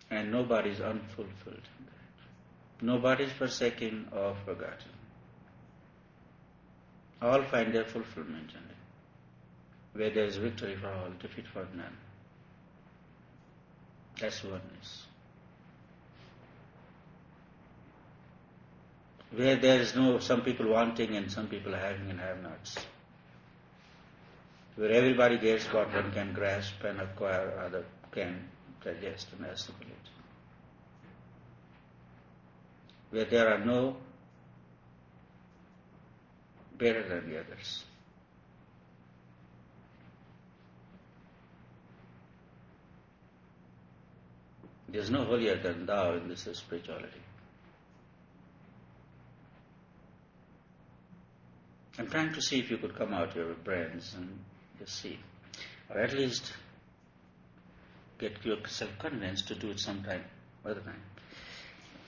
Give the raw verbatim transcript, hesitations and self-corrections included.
And nobody is unfulfilled in that. Nobody is forsaken or forgotten. All find their fulfillment in it. Where there is victory for all, defeat for none. That's oneness. Where there is no some people wanting and some people having and have-nots. Where everybody gets what one can grasp and acquire, other can digest and assimilate. Where there are no better than the others. There is no holier than thou in this spirituality. I'm trying to see if you could come out your brains and just see, or at least get yourself convinced to do it sometime, other time.